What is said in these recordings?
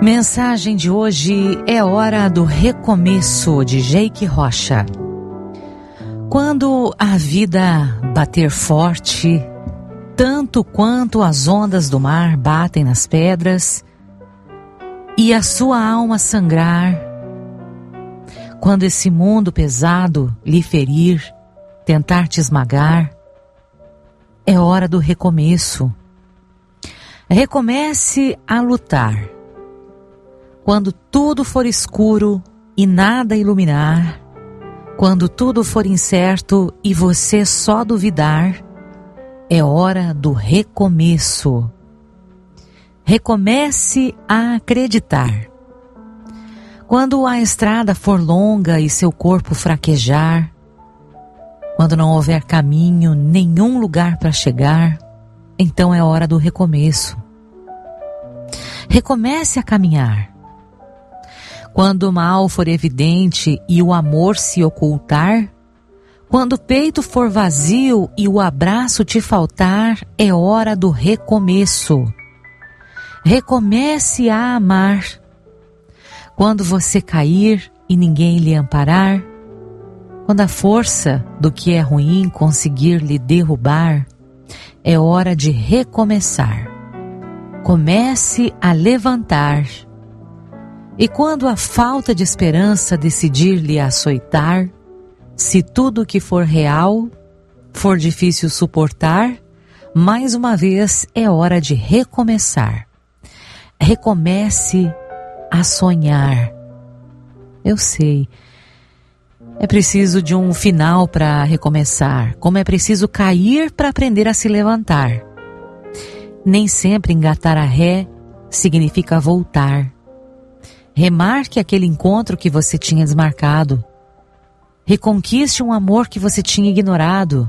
Mensagem de hoje é hora do recomeço, de Jake Rocha. Quando a vida bater forte, tanto quanto as ondas do mar batem nas pedras, e a sua alma sangrar, quando esse mundo pesado lhe ferir, tentar te esmagar, é hora do recomeço. Recomece a lutar. Quando tudo for escuro e nada iluminar, quando tudo for incerto e você só duvidar, é hora do recomeço. Recomece a acreditar. Quando a estrada for longa e seu corpo fraquejar, quando não houver caminho, nenhum lugar para chegar, então é hora do recomeço. Recomece a caminhar. Quando o mal for evidente e o amor se ocultar, quando o peito for vazio e o abraço te faltar, é hora do recomeço. Recomece a amar. Quando você cair e ninguém lhe amparar, quando a força do que é ruim conseguir lhe derrubar, é hora de recomeçar. Comece a levantar. E quando a falta de esperança decidir lhe açoitar, se tudo que for real for difícil suportar, mais uma vez é hora de recomeçar. Recomece a sonhar. Eu sei, é preciso de um final para recomeçar, como é preciso cair para aprender a se levantar. Nem sempre engatar a ré significa voltar. Remarque aquele encontro que você tinha desmarcado. Reconquiste um amor que você tinha ignorado.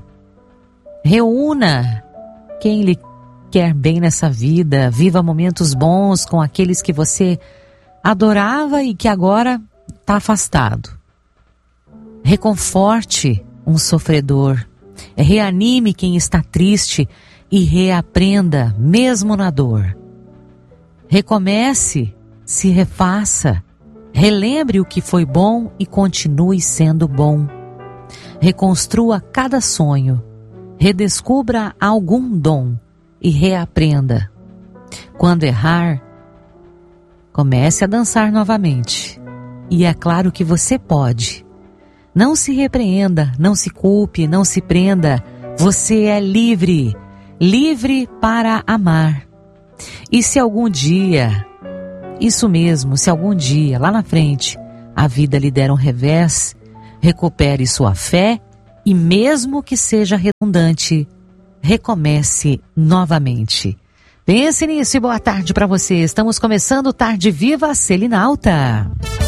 Reúna quem lhe quer bem nessa vida. Viva momentos bons com aqueles que você adorava e que agora está afastado. Reconforte um sofredor. Reanime quem está triste e reaprenda mesmo na dor. Recomece. Se refaça, relembre o que foi bom e continue sendo bom. Reconstrua cada sonho, redescubra algum dom e reaprenda. Quando errar, comece a dançar novamente. E é claro que você pode. Não se repreenda, não se culpe, não se prenda. Você é livre, livre para amar. E se algum dia... Isso mesmo, se algum dia, lá na frente, a vida lhe der um revés, recupere sua fé e mesmo que seja redundante, recomece novamente. Pense nisso e boa tarde para você. Estamos começando Tarde Viva Selinalta.